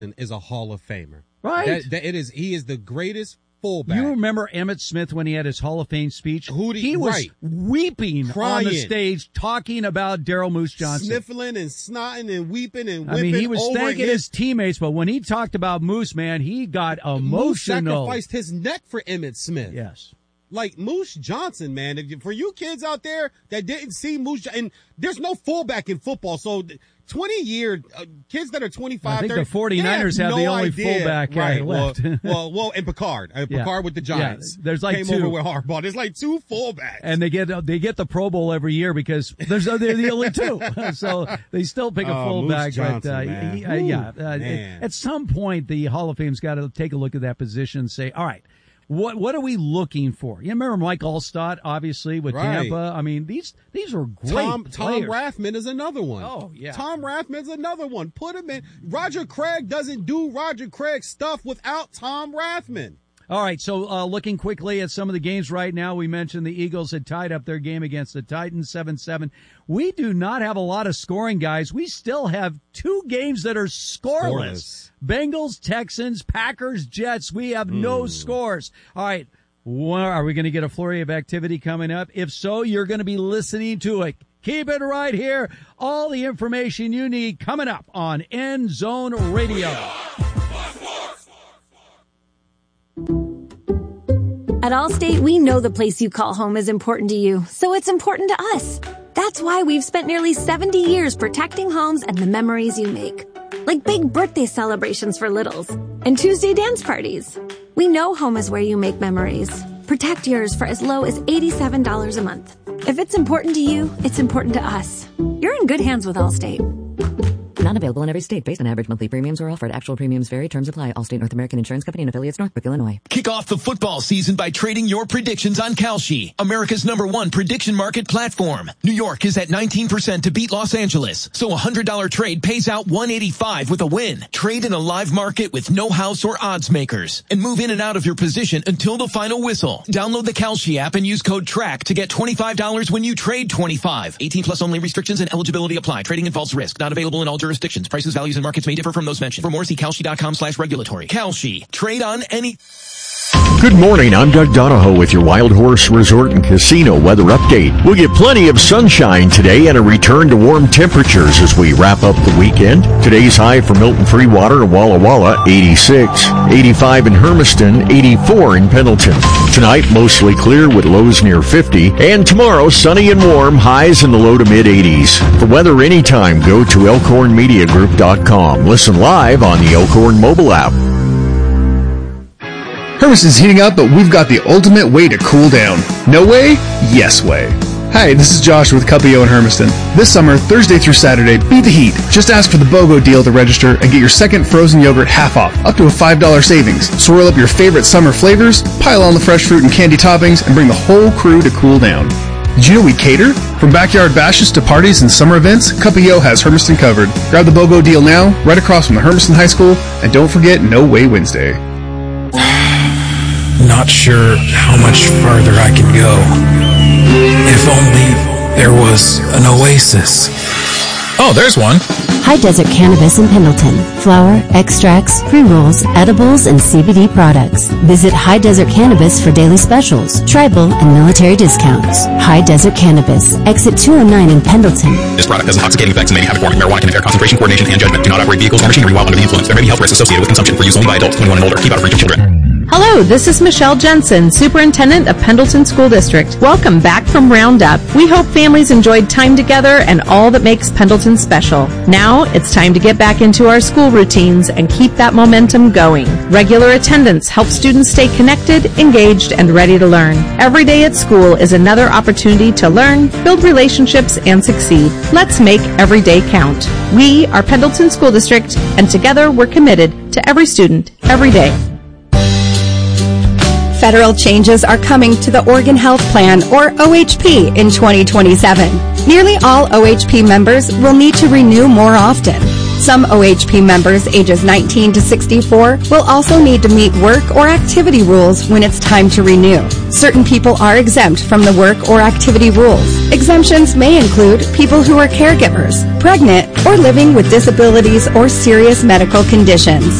is a Hall of Famer. Right. He is the greatest fullback. You remember Emmitt Smith when he had his Hall of Fame speech? He was weeping crying on the stage talking about Daryl Moose Johnson. Sniffling and snotting and weeping and whipping. I mean, he was thanking his teammates, but when he talked about Moose, man, he got emotional. Moose sacrificed his neck for Emmitt Smith. Yes. Like Moose Johnson, man. For you kids out there that didn't see Moose, and there's no fullback in football, so 20-year kids that are 25, I think 30, the 49ers have the only fullback left. well, and Picard. Picard with the Giants. Yeah, there's like came two. over with Harbaugh. There's like two fullbacks. And they get the Pro Bowl every year because they're the only two. So they still pick a fullback. Moose Johnson, man. At some point, the Hall of Fame's got to take a look at that position and say, all right, what are we looking for? You remember Mike Allstott, obviously, with Tampa? I mean, these are great Tom players. Rathman is another one. Oh, yeah. Tom Rathman's another one. Put him in. Roger Craig doesn't do Roger Craig stuff without Tom Rathman. All right, so looking quickly at some of the games right now, we mentioned the Eagles had tied up their game against the Titans 7-7. We do not have a lot of scoring, guys. We still have two games that are scoreless. Bengals, Texans, Packers, Jets. We have no scores. All right, are we going to get a flurry of activity coming up? If so, you're going to be listening to it. Keep it right here. All the information you need coming up on End Zone Radio. At Allstate, we know the place you call home is important to you, so it's important to us. That's why we've spent nearly 70 years protecting homes and the memories you make. Like big birthday celebrations for littles and Tuesday dance parties. We know home is where you make memories. Protect yours for as low as $87 a month. If it's important to you, it's important to us. You're in good hands with Allstate. Not available in every state. Based on average monthly premiums or offered. Actual premiums vary. Terms apply. Allstate North American Insurance Company and affiliates, Northbrook, Illinois. Kick off the football season by trading your predictions on Kalshi, America's #1 prediction market platform. New York is at 19% to beat Los Angeles, so a $100 trade pays out $185 with a win. Trade in a live market with no house or odds makers, and move in and out of your position until the final whistle. Download the Kalshi app and use code TRACK to get $25 when you trade $25. 18 plus only. Restrictions and eligibility apply. Trading involves risk. Not available in all jurisdictions. Prices, values, and markets may differ from those mentioned. For more, see Kalshi.com/regulatory. Kalshi. Trade on any... Good morning, I'm Doug Donahoe with your Wild Horse Resort and Casino weather update. We'll get plenty of sunshine today and a return to warm temperatures as we wrap up the weekend. Today's high for Milton Freewater and Walla Walla, 86. 85 in Hermiston, 84 in Pendleton. Tonight, mostly clear with lows near 50. And tomorrow, sunny and warm, highs in the low to mid-80s. For weather anytime, go to elkhornmediagroup.com. Listen live on the Elkhorn mobile app. Hermiston's heating up, but we've got the ultimate way to cool down. No way? Yes way. Hi, this is Josh with Cupio in Hermiston. This summer, Thursday through Saturday, beat the heat. Just ask for the BOGO deal to register and get your second frozen yogurt half off, up to a $5 savings. Swirl up your favorite summer flavors, pile on the fresh fruit and candy toppings, and bring the whole crew to cool down. Did you know we cater? From backyard bashes to parties and summer events, Cupio has Hermiston covered. Grab the BOGO deal now, right across from the Hermiston High School, and don't forget No Way Wednesday. Not sure how much farther I can go. If only there was an oasis. Oh, there's one. High Desert Cannabis in Pendleton. Flower, extracts, pre-rolls, edibles, and CBD products. Visit High Desert Cannabis for daily specials, tribal, and military discounts. High Desert Cannabis, exit 209 in Pendleton. This product has intoxicating effects and may be habit-forming. Marijuana can impair concentration, coordination, and judgment. Do not operate vehicles or machinery while under the influence. There may be health risks associated with consumption. For use only by adults 21 and older. Keep out of reach of children. Hello, this is Michelle Jensen, Superintendent of Pendleton School District. Welcome back from Roundup. We hope families enjoyed time together and all that makes Pendleton special. Now it's time to get back into our school routines and keep that momentum going. Regular attendance helps students stay connected, engaged, and ready to learn. Every day at school is another opportunity to learn, build relationships, and succeed. Let's make every day count. We are Pendleton School District, and together we're committed to every student, every day. Federal changes are coming to the Oregon Health Plan, or OHP, in 2027. Nearly all OHP members will need to renew more often. Some OHP members ages 19 to 64 will also need to meet work or activity rules when it's time to renew. Certain people are exempt from the work or activity rules. Exemptions may include people who are caregivers, pregnant, or living with disabilities or serious medical conditions.